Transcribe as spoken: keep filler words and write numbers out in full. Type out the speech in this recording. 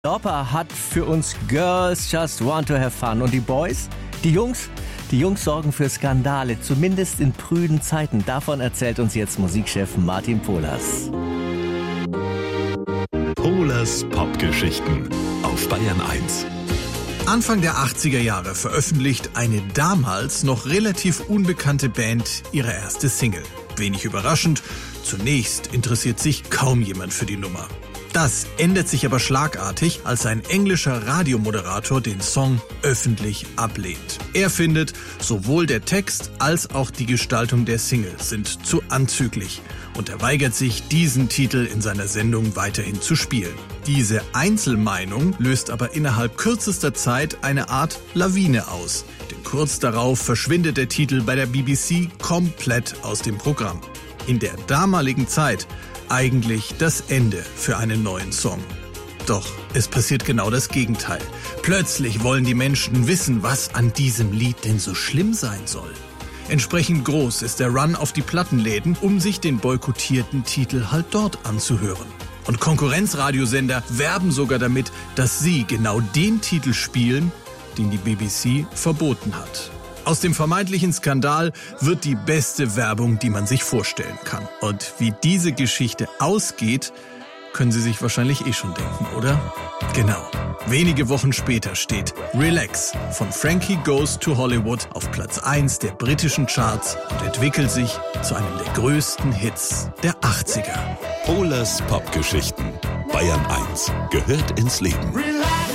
Lopper hat für uns Girls Just Want to Have Fun. Und die Boys? Die Jungs? Die Jungs sorgen für Skandale, zumindest in prüden Zeiten. Davon erzählt uns jetzt Musikchef Martin Pohlers. Pohlers Popgeschichten auf Bayern eins. Anfang der achtziger Jahre veröffentlicht eine damals noch relativ unbekannte Band ihre erste Single. Wenig überraschend, zunächst interessiert sich kaum jemand für die Nummer. Das ändert sich aber schlagartig, als ein englischer Radiomoderator den Song öffentlich ablehnt. Er findet, sowohl der Text als auch die Gestaltung der Single sind zu anzüglich und er weigert sich, diesen Titel in seiner Sendung weiterhin zu spielen. Diese Einzelmeinung löst aber innerhalb kürzester Zeit eine Art Lawine aus, denn kurz darauf verschwindet der Titel bei der B B C komplett aus dem Programm. In der damaligen Zeit eigentlich das Ende für einen neuen Song. Doch es passiert genau das Gegenteil. Plötzlich wollen die Menschen wissen, was an diesem Lied denn so schlimm sein soll. Entsprechend groß ist der Run auf die Plattenläden, um sich den boykottierten Titel halt dort anzuhören. Und Konkurrenzradiosender werben sogar damit, dass sie genau den Titel spielen, den die B B C verboten hat. Aus dem vermeintlichen Skandal wird die beste Werbung, die man sich vorstellen kann. Und wie diese Geschichte ausgeht, können Sie sich wahrscheinlich eh schon denken, oder? Genau. Wenige Wochen später steht Relax von Frankie Goes to Hollywood auf Platz eins der britischen Charts und entwickelt sich zu einem der größten Hits der achtziger. Pohlers Popgeschichten. Bayern eins gehört ins Leben.